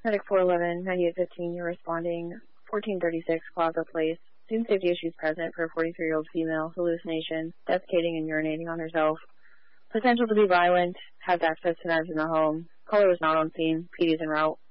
Medic 411, 9815, you're responding 1436 Plaza Place. Student safety issues present for a 43-year-old female, hallucination, defecating and urinating on herself. Potential to be violent, has access to knives in the home. Caller was not on scene, PD is en route.